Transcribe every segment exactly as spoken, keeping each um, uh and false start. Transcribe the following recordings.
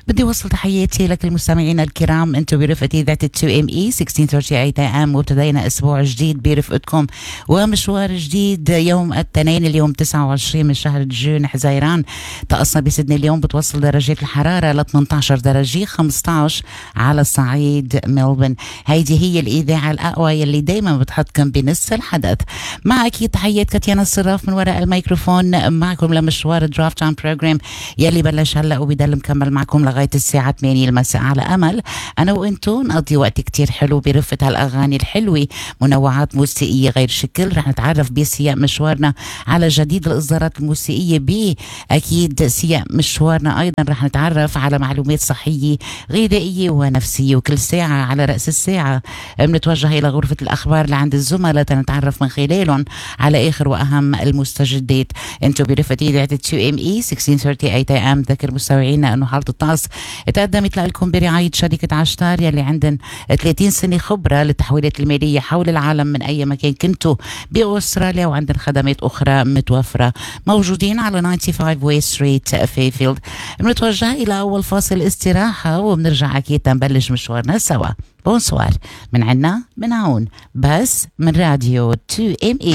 بدي وصل تحياتي لك المستمعين الكرام، انتم برفقتي ذات تو ام اي ستة عشر ثلاثين اي ام، وابتدينا اسبوع جديد برفقتكم ومشوار جديد. يوم الاثنين اليوم تسعة وعشرين من شهر جون حزيران، طقسنا بسدني اليوم بتوصل درجات الحرارة ل ثمانية عشر درجة، خمسة عشر على الصعيد ملبن. هيدي هي الإذاعة الأقوى يلي دايما بتحطكم بنص الحدث. مع أكيد تحيات كاتيانا الصراف من وراء الميكروفون معكم لمشوار درافت تايم بروجرام يلي بلش هلا وبيضل مكمل معكم لغاية الساعة ثمانية المساء، على أمل أنا وإنتو نقضي وقت كتير حلو برفة هالأغاني الحلوة، منوعات موسيقية غير شكل. رح نتعرف بسياق مشوارنا على جديد الإصدارات الموسيقية، بأكيد سياق مشوارنا أيضا رح نتعرف على معلومات صحية غذائية ونفسية. وكل ساعة على رأس الساعة بنتوجه إلى غرفة الأخبار لعند الزملاء تنتعرف من خلالهم على آخر وأهم المستجدات. انتو برفقتي إذاعة تو ام اي ستة عشر ثلاثين اي ام. ذكر مستمعينا أنه حالة الطقس تقدمت لكم برعاية شركة عشتار يلي عندن ثلاثين سنة خبرة للتحويلات المالية حول العالم من أي مكان كنتوا بأستراليا، وعندن خدمات أخرى متوفرة. موجودين على خمسة وتسعين واي ستريت فيفيلد. بنتوجه إلى أول فاصل استراحة وبنرجع أكيد تنبلش مشوارنا سوا. بونسوار من عنا من عون بس من راديو تو ام اي.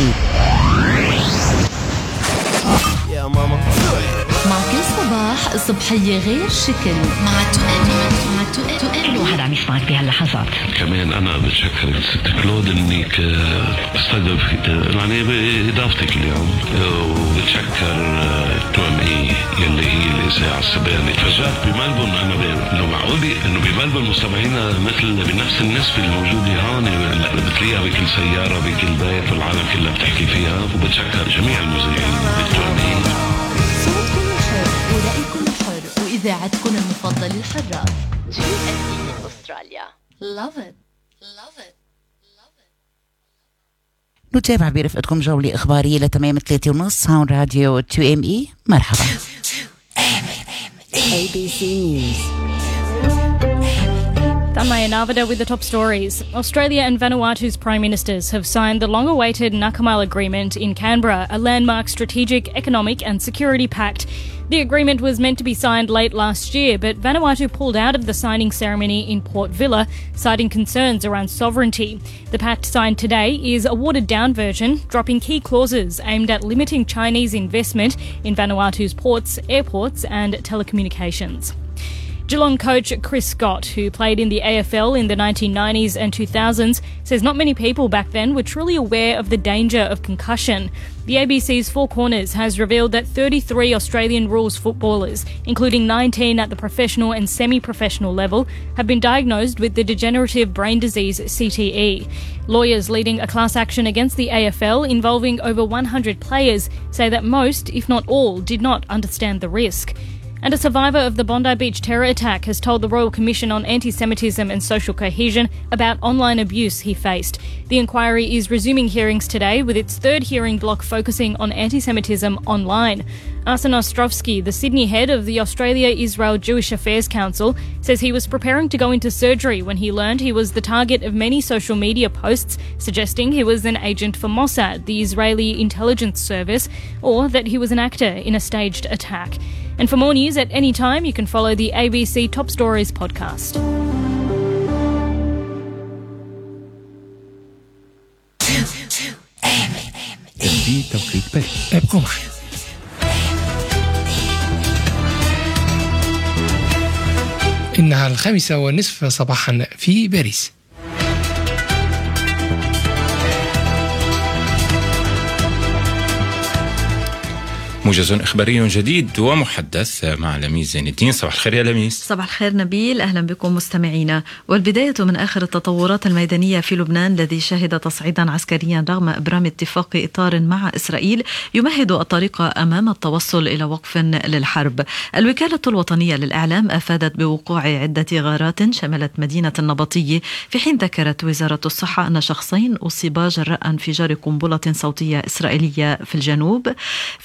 يا ماما مع كل صباح صبحية غير شكل مع تؤمن مع تؤمن كل واحد عم يسمعك بهاللحظات. كمان أنا بتشكر الست كلود إنك استضف يعني بإضافتك اليوم، وبتشكر توم إي يلي هي الإذاعة السبانية. تفاجأت بملبون أنا إنه معقولي إنه بملبون مستمعينا مثل بنفس النسبة الموجودة هون، بتلاقيها بكل سيارة بكل بيت والعالم كلها بتحكي فيها. وبتشكر جميع المذيعين بالتوم إي. صوتكم الحر ورأيكم الحر وإذاعتكم المفضلة الحرة تو ام اي أستراليا. Love it. Love it. Love it. نتابع برفقتكم جولة إخبارية لتمام ثلاثة ونص هون راديو تو ام اي. مرحبا. A B C News. Tamaya Narvada with the top stories. Australia and Vanuatu's Prime Ministers have signed the long-awaited Nakamal Agreement in Canberra, a landmark strategic, economic and security pact. The agreement was meant to be signed late last year, but Vanuatu pulled out of the signing ceremony in Port Vila, citing concerns around sovereignty. The pact signed today is a watered-down version, dropping key clauses aimed at limiting Chinese investment in Vanuatu's ports, airports and telecommunications. Geelong coach Chris Scott, who played in the A F L in the nineteen nineties and two thousands, says not many people back then were truly aware of the danger of concussion. The A B C's Four Corners has revealed that thirty-three Australian rules footballers, including nineteen at the professional and semi-professional level, have been diagnosed with the degenerative brain disease C T E. Lawyers leading a class action against the A F L involving over one hundred players say that most, if not all, did not understand the risk. And a survivor of the Bondi Beach terror attack has told the Royal Commission on Anti-Semitism and Social Cohesion about online abuse he faced. The inquiry is resuming hearings today, with its third hearing block focusing on anti-Semitism online. Arsen Ostrovsky, the Sydney head of the Australia-Israel Jewish Affairs Council, says he was preparing to go into surgery when he learned he was the target of many social media posts suggesting he was an agent for Mossad, the Israeli intelligence service, or that he was an actor in a staged attack. And for more news at any time, you can follow the A B C Top Stories podcast. ابقوا معي. إنها الخامسة والنصف صباحا في باريس. موجز إخباري جديد ومحدث مع لميس زين الدين. صباح الخير يا لميس. صباح الخير نبيل، أهلا بكم مستمعينا. والبداية من آخر التطورات الميدانية في لبنان الذي شهد تصعيدا عسكريا رغم إبرام اتفاق إطار مع إسرائيل يمهد الطريق أمام التوصل إلى وقف للحرب. الوكالة الوطنية للإعلام أفادت بوقوع عدة غارات شملت مدينة النبطية، في حين ذكرت وزارة الصحة أن شخصين أصيبا جراء انفجار قنبلة صوتية إسرائيلية في الجنوب. فيما أعلن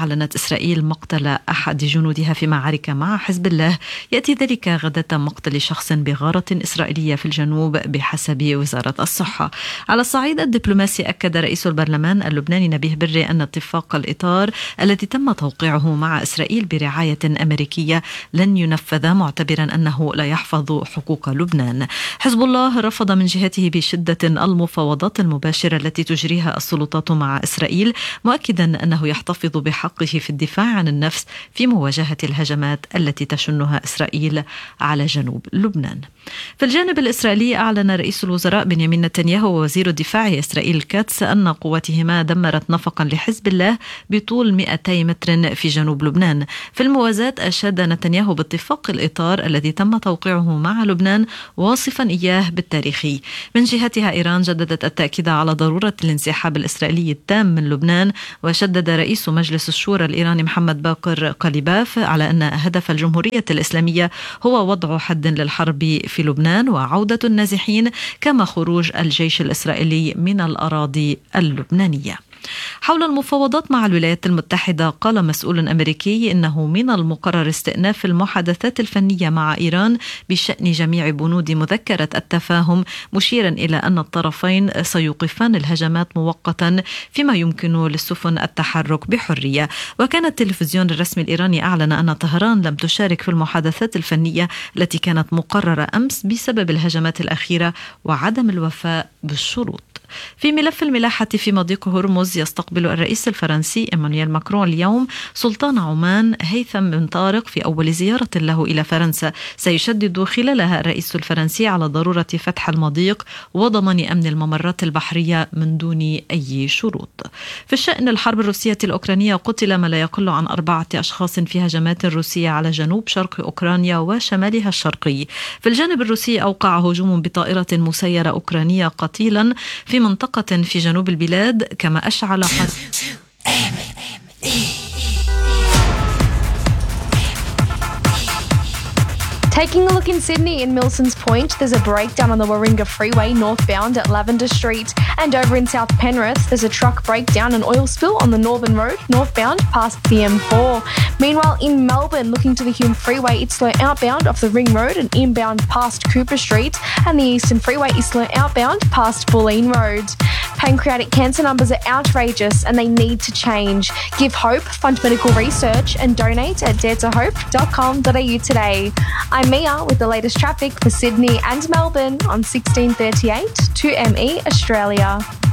أعلنت إسرائيل مقتل أحد جنودها في معارك مع حزب الله، يأتي ذلك غداة مقتل شخص بغارة إسرائيلية في الجنوب بحسب وزارة الصحة. على الصعيد الدبلوماسي أكد رئيس البرلمان اللبناني نبيه بري أن اتفاق الإطار الذي تم توقيعه مع إسرائيل برعاية أمريكية لن ينفذ، معتبرا أنه لا يحفظ حقوق لبنان. حزب الله رفض من جهته بشدة المفاوضات المباشرة التي تجريها السلطات مع إسرائيل، مؤكدا أنه يحتفظ بحقه في الدفاع عن النفس في مواجهة الهجمات التي تشنها إسرائيل على جنوب لبنان. في الجانب الإسرائيلي أعلن رئيس الوزراء بنيامين نتنياهو ووزير الدفاع إسرائيل كاتس أن قواتهما دمرت نفقا لحزب الله بطول مئتي متر في جنوب لبنان. في الموازاة أشاد نتنياهو باتفاق الإطار الذي تم توقيعه مع لبنان، واصفا إياه بالتاريخي. من جهتها إيران جددت التأكيد على ضرورة الانسحاب الإسرائيلي التام من لبنان، وشدد رئيس مجلس الشورى الإيراني محمد باقر قليباف على أن هدف الجمهورية الإسلامية هو وضع حد للحرب في لبنان وعودة النازحين، كما خروج الجيش الإسرائيلي من الأراضي اللبنانية. حول المفاوضات مع الولايات المتحدة، قال مسؤول أمريكي إنه من المقرر استئناف المحادثات الفنية مع إيران بشأن جميع بنود مذكرة التفاهم، مشيرا إلى أن الطرفين سيوقفان الهجمات مؤقتا فيما يمكن للسفن التحرك بحرية. وكان التلفزيون الرسمي الإيراني أعلن أن طهران لم تشارك في المحادثات الفنية التي كانت مقررة أمس بسبب الهجمات الأخيرة وعدم الوفاء بالشروط. في ملف الملاحة في مضيق هرمز، يستقبل الرئيس الفرنسي إيمانويل ماكرون اليوم سلطان عمان هيثم بن طارق في أول زيارة له إلى فرنسا. سيشدد خلالها الرئيس الفرنسي على ضرورة فتح المضيق وضمان أمن الممرات البحرية من دون أي شروط. في الشأن الحرب الروسية الأوكرانية، قتل ما لا يقل عن أربعة أشخاص في هجمات روسية على جنوب شرق أوكرانيا وشمالها الشرقي. في الجانب الروسي أوقع هجوم بطائرة مسيرة أوكرانية قتيلا في منطقة في جنوب البلاد، كما أشعل حرب Taking a look in Sydney, in Milsons Point, there's a breakdown on the Warringah Freeway northbound at Lavender Street. And over in South Penrith, there's a truck breakdown and oil spill on the Northern Road northbound past the M four. Meanwhile, in Melbourne, looking to the Hume Freeway, it's slow outbound off the Ring Road and inbound past Cooper Street. And the Eastern Freeway is slow outbound past Pauline Road. Pancreatic cancer numbers are outrageous and they need to change. Give hope, fund medical research and donate at dare to hope dot com dot a u today. I'm Mia with the latest traffic for Sydney and Melbourne on sixteen thirty-eight two M E Australia.